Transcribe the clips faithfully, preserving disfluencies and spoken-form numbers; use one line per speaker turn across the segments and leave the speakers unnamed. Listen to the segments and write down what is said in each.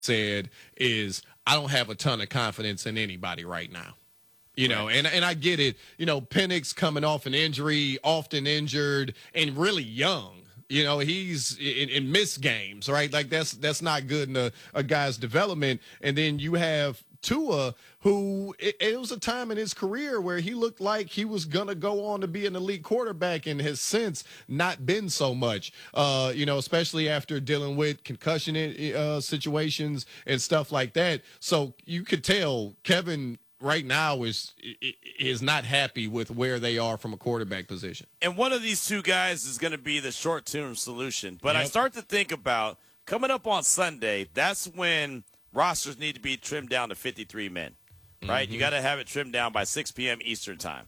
said is, I don't have a ton of confidence in anybody right now. You know, right. and and I get it. You know, Penix coming off an injury, often injured, and really young. You know, he's in, in missed games, right? Like that's that's not good in a, a guy's development. And then you have Tua, who it, it was a time in his career where he looked like he was gonna go on to be an elite quarterback, and has since not been so much. Uh, you know, especially after dealing with concussion uh, situations and stuff like that. So you could tell Kevin right now is is not happy with where they are from a quarterback position.
And one of these two guys is going to be the short-term solution. But
Yep.
I start to think about coming up on Sunday, that's when rosters need to be trimmed down to fifty-three men, right?
Mm-hmm.
You got to have it trimmed down by six p.m. Eastern time.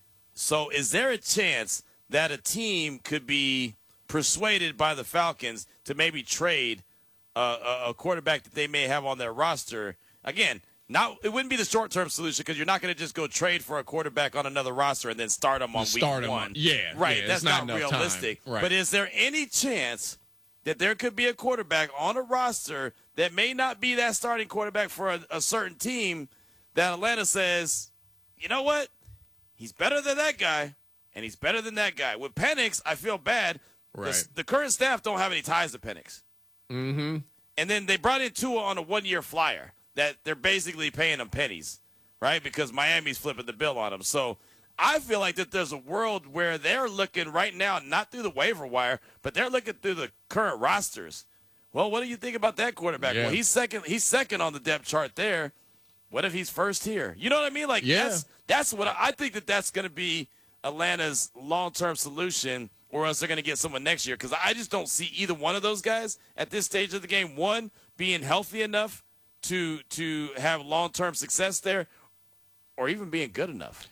So is there a chance that a team could be persuaded by the Falcons to maybe trade uh, a, a quarterback that they may have on their roster? Again, Not, it wouldn't be the short-term solution because you're not going to just go trade for a quarterback on another roster and then start him on
Start
week
him
one.
on- yeah,
right.
yeah,
That's
it's not
not,
enough time.
realistic.
Right.
But is there any chance that there could be a quarterback on a roster that may not be that starting quarterback for a, a certain team that Atlanta says, you know what, he's better than that guy, and he's better than that guy. With Penix, I feel bad.
Right.
The, the current staff don't have any ties to Penix.
Mm-hmm.
And then they brought in Tua on a one-year flyer that they're basically paying him pennies, right? Because Miami's flipping the bill on him. So I feel like that there's a world where they're looking right now, not through the waiver wire, but they're looking through the current rosters. Well, what do you think about that quarterback?
Yeah.
Well, he's second. He's second on the depth chart there. What if he's first here? You know what I mean? Like
Yeah.
that's that's what I, I think that that's going to be Atlanta's long-term solution, or else they're going to get someone next year. Because I just don't see either one of those guys at this stage of the game, one, being healthy enough to to have long-term success there, or even being good enough.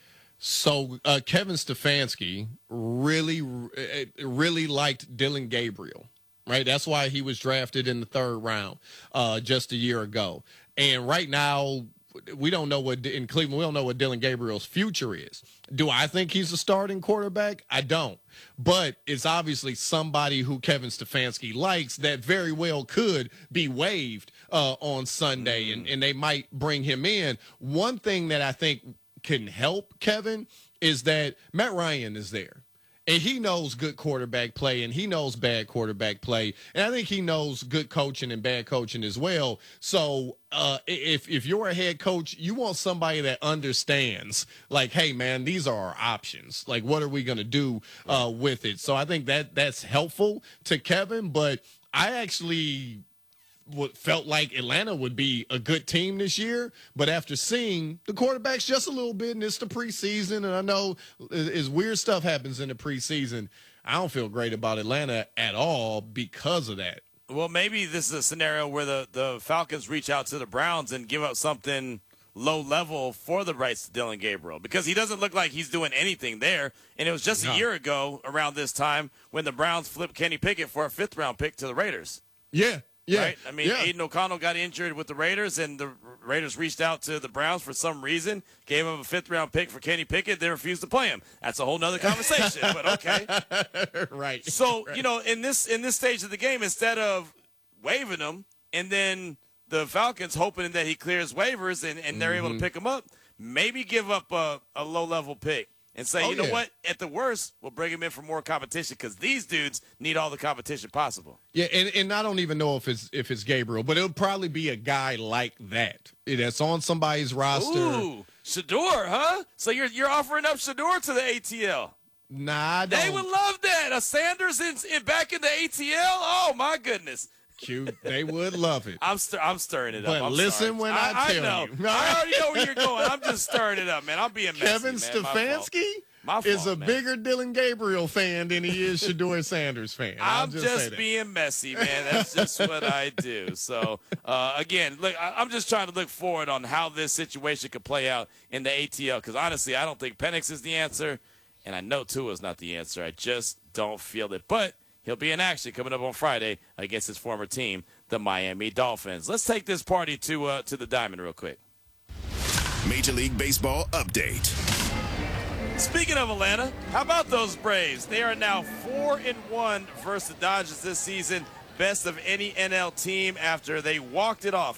So uh, Kevin Stefanski really, really liked Dylan Gabriel, right? That's why he was drafted in the third round uh, just a year ago. And right now, we don't know what in Cleveland. We don't know what Dylan Gabriel's future is. Do I think he's a starting quarterback? I don't. But it's obviously somebody who Kevin Stefanski likes that very well could be waived uh, on Sunday, mm. and, and they might bring him in. One thing that I think can help Kevin is that Matt Ryan is there. And he knows good quarterback play, and he knows bad quarterback play. And I think he knows good coaching and bad coaching as well. So uh, if if you're a head coach, you want somebody that understands, like, hey, man, these are our options. Like, what are we going to do uh, with it? So I think that that's helpful to Kevin. But I actually felt like Atlanta would be a good team this year, but after seeing the quarterbacks just a little bit, and it's the preseason, and I know as weird stuff happens in the preseason, I don't feel great about Atlanta at all because of that.
Well, maybe this is a scenario where the, the Falcons reach out to the Browns and give up something low level for the rights to Dylan Gabriel, because he doesn't look like he's doing anything there. And it was just no. a year ago around this time when the Browns flipped Kenny Pickett for a fifth round pick to the Raiders.
Yeah. Yeah,
right? I mean,
yeah.
Aiden O'Connell got injured with the Raiders, and the Raiders reached out to the Browns for some reason, gave him a fifth-round pick for Kenny Pickett, they refused to play him. That's a whole nother conversation, but okay.
Right.
So,
right.
you know, in this in this stage of the game, instead of waiving him and then the Falcons hoping that he clears waivers and, and they're
mm-hmm.
able to pick him up, maybe give up a, a low-level pick. And say,
oh,
you know
yeah.
what? At the worst, we'll bring him in for more competition because these dudes need all the competition possible.
Yeah, and, and I don't even know if it's if it's Gabriel, but it'll probably be a guy like that that's on somebody's roster.
Ooh, Shedeur, huh? So you're you're offering up Shedeur to the A T L?
Nah, I don't.
They would love that. A Sanders in, in back in the A T L? Oh my goodness.
Cute. They would love it.
I'm stir- I'm stirring it
but
up. I'm
listen
sorry.
when I,
I
tell
know.
you.
I already know where you're going. I'm just stirring it up, man. I'm being messy,
Kevin
man.
Stefanski
My fault.
is a
man.
bigger Dylan Gabriel fan than he is Shedeur Sanders fan. I'll
I'm
just,
just being messy, man. That's just what I do. So, uh, again, look, I- I'm just trying to look forward on how this situation could play out in the A T L because, honestly, I don't think Penix is the answer, and I know Tua is not the answer. I just don't feel it. But he'll be in action coming up on Friday against his former team, the Miami Dolphins. Let's take this party to uh, to the Diamond real quick.
Major League Baseball update.
Speaking of Atlanta, how about those Braves? They are now four and one versus the Dodgers this season. best of any N L team after they walked it off